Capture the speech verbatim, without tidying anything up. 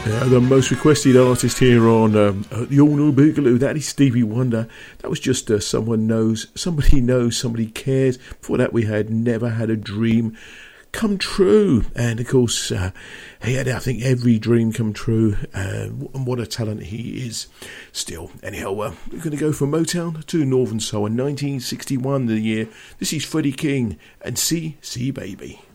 Uh, the most requested artist here on um, uh, the All New Boogaloo, that is Stevie Wonder. That was just uh, Someone Knows, Somebody Knows, Somebody Cares. Before that we had Never Had a Dream Come True. And of course, uh, he had, I think, every dream come true. Uh, and what a talent he is still. Anyhow, uh, we're going to go from Motown to Northern Soul in nineteen sixty-one, the year. This is Freddie King and See, See Baby.